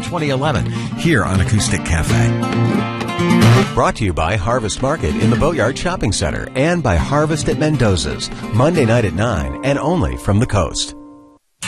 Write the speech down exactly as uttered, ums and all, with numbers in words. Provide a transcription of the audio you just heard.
twenty eleven, here on Acoustic Cafe. Brought to you by Harvest Market in the Boatyard Shopping Center and by Harvest at Mendoza's, Monday night at nine and only from the coast.